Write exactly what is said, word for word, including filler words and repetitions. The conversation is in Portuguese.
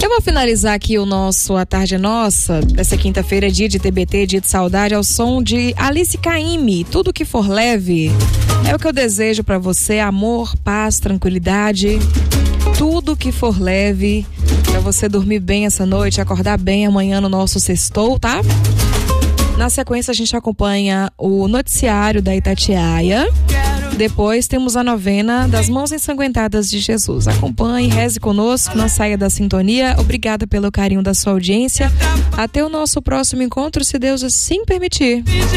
Eu vou finalizar aqui o nosso A Tarde é Nossa, dessa quinta-feira, dia de T B T, dia de saudade, ao som de Alice Caymmi. Tudo que for leve é o que eu desejo pra você: amor, paz, tranquilidade. Tudo que for leve pra você dormir bem essa noite, acordar bem amanhã no nosso sextou, tá? Na sequência a gente acompanha o noticiário da Itatiaia. Depois temos a novena das Mãos Ensanguentadas de Jesus. Acompanhe, reze conosco, não saia da sintonia. Obrigada pelo carinho da sua audiência. Até o nosso próximo encontro, se Deus assim permitir.